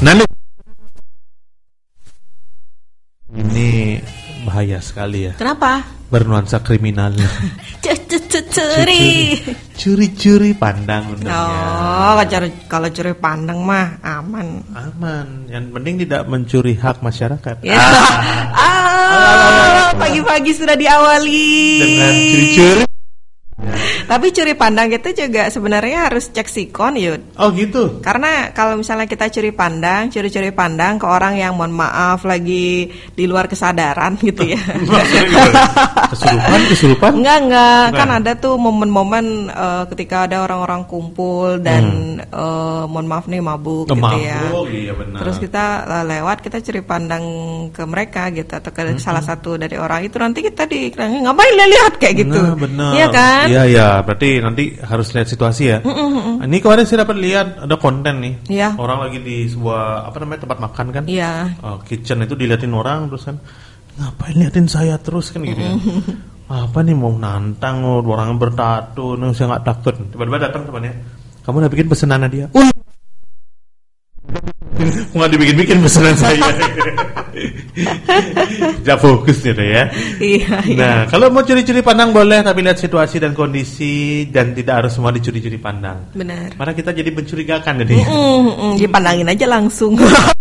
Nanti ini bahaya sekali ya. Kenapa? Bernuansa kriminal. Curi pandang undangnya. Oh, kalau curi pandang mah aman. Yang penting tidak mencuri hak masyarakat. Ya. Pagi-pagi sudah diawali dengan curi-curi. Tapi curi pandang itu juga sebenarnya harus cek sikon, Yud. Oh gitu. Karena kalau misalnya kita curi pandang ke orang yang mohon maaf lagi di luar kesadaran gitu ya. Kesurupan? Enggak. Kan ada tuh momen-momen ketika ada orang-orang kumpul dan mohon maaf nih mabuk gitu ya. Iya benar. Terus kita lewat kita curi pandang ke mereka gitu atau ke salah satu dari orang itu, nanti kita ngapain lihat kayak gitu. Benar. Iya kan? Iya, berarti nanti harus lihat situasi ya. Ini kemarin saya dapat lihat ada konten nih. Iya. Orang lagi di sebuah tempat makan kan. Iya. Kitchen itu diliatin orang terus kan, ngapain liatin saya terus kan gitu ya. Apa nih mau nantang orang bertato, saya nggak takut. Tiba-tiba datang temannya, kamu udah bikin pesanan dia. Nggak dibikin pesanan saya. Tidak fokus gitu ya. Iya. Nah, kalau mau curi-curi pandang boleh, tapi lihat situasi dan kondisi, dan tidak harus semua dicuri-curi pandang. Benar. Karena kita jadi mencurigakan jadi. Dipandangin aja langsung.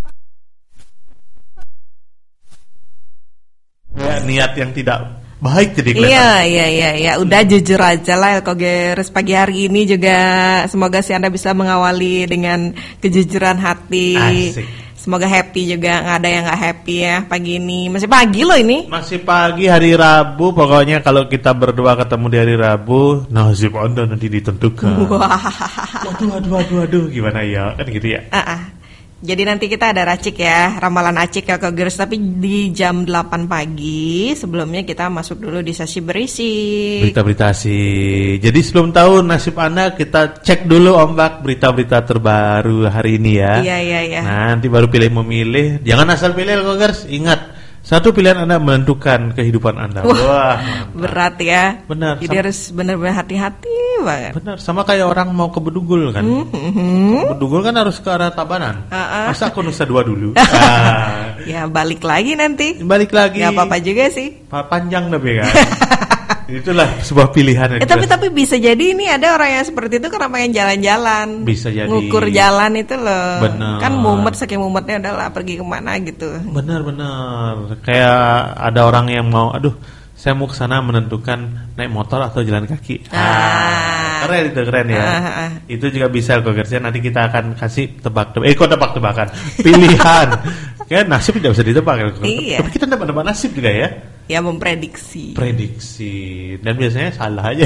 Ya, niat yang tidak baik jadi kelihatan. Iya. Udah jujur aja lah Elkogers. Pagi hari ini juga semoga sih Anda bisa mengawali dengan kejujuran hati. Asik. Semoga happy juga, nggak ada yang nggak happy ya pagi ini. Masih pagi loh ini. Masih pagi hari Rabu, pokoknya kalau kita berdua ketemu di hari Rabu, nasib Anda nanti ditentukan. Wah. Waduh, gimana ya? Kan gitu ya. Jadi nanti kita ada racik ya, ramalan acik ya Elkogers, tapi di jam 8 pagi. Sebelumnya kita masuk dulu di sesi berisi. Berita-berita sih. Jadi sebelum tahu nasib Anda, kita cek dulu ombak berita-berita terbaru hari ini ya. Iya. Nanti baru pilih memilih. Jangan asal pilih Elkogers. Ingat, satu pilihan Anda menentukan kehidupan Anda. Wah, berat ya. Benar. Jadi harus benar-benar hati-hati banget. Benar, sama kayak orang mau ke Bedugul kan. Bedugul kan harus ke arah Tabanan. Masa aku Nusa Dua dulu? Ya balik lagi nanti. Balik lagi. Gak apa-apa juga sih. Panjang tapi kan. Itulah sebuah pilihan. Tapi bisa jadi ini ada orang yang seperti itu karena pengen jalan-jalan. Bisa jadi. Ngukur jalan itu loh. Bener. Kan mumet, saking mumetnya adalah pergi kemana gitu. Benar. Kayak ada orang yang mau, saya mau ke sana menentukan naik motor atau jalan kaki. Keren ya. Itu juga bisa Elkogersnya. Nanti kita akan kasih tebak-tebakan. Pilihan. Kayak nasib tidak bisa ditebak. Iya. Tapi kita dapat nasib juga ya. Ya memprediksi. Dan biasanya salah aja.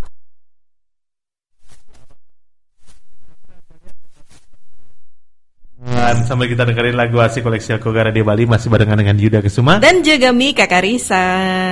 Sambil kita dengerin lagu asik koleksi Elkogar Radio Bali, masih barengan dengan Yuda Kesuma dan juga Mika Karisa.